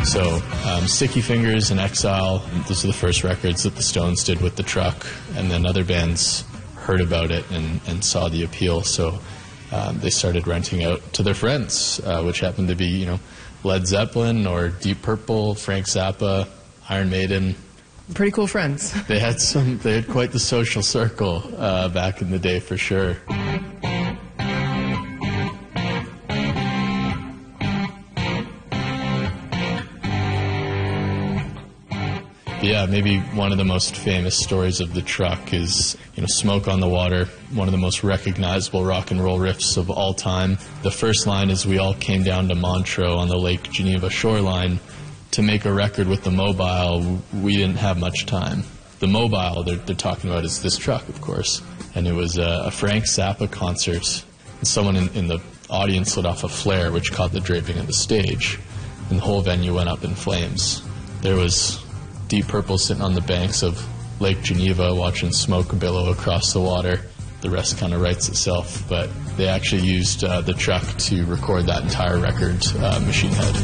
So Sticky Fingers and Exile, those are the first records that the Stones did with the truck, and then other bands heard about it and saw the appeal, so they started renting out to their friends, which happened to be, Led Zeppelin or Deep Purple, Frank Zappa, Iron Maiden. Pretty cool friends. They had quite the social circle back in the day, for sure. Yeah, maybe one of the most famous stories of the truck is, Smoke on the Water, one of the most recognizable rock and roll riffs of all time. The first line is, we all came down to Montreux on the Lake Geneva shoreline to make a record with the Mobile. We didn't have much time. The Mobile they're talking about is this truck, of course. And it was a Frank Zappa concert. And someone in the audience lit off a flare, which caught the draping of the stage. And the whole venue went up in flames. There was Deep Purple sitting on the banks of Lake Geneva watching smoke billow across the water. The rest kind of writes itself, but they actually used the truck to record that entire record, Machine Head.